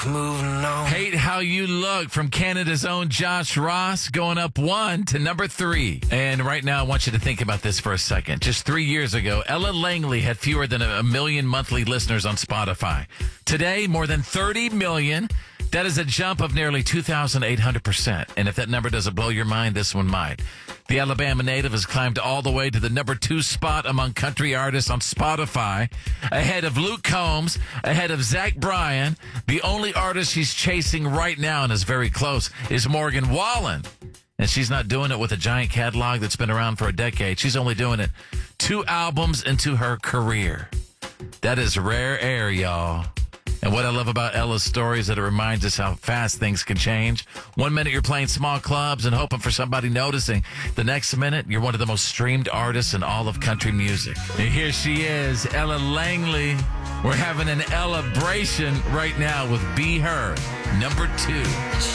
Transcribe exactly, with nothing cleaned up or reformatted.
moving on. Hate How You Look from Canada's own Josh Ross, going up one to number three. And right now, I want you to think about this for a second. Just three years ago, Ella Langley had fewer than a million monthly listeners on Spotify. Today, more than thirty million. That is a jump of nearly two thousand eight hundred percent. And if that number doesn't blow your mind, this one might. The Alabama native has climbed all the way to the number two spot among country artists on Spotify, ahead of Luke Combs, ahead of Zach Bryan. The only artist she's chasing right now and is very close is Morgan Wallen. And she's not doing it with a giant catalog that's been around for a decade. She's only doing it two albums into her career. That is rare air, y'all. And what I love about Ella's story is that it reminds us how fast things can change. One minute you're playing small clubs and hoping for somebody noticing. The next minute, you're one of the most streamed artists in all of country music. And here she is, Ella Langley. We're having an Ella-bration right now with Be Her, number two.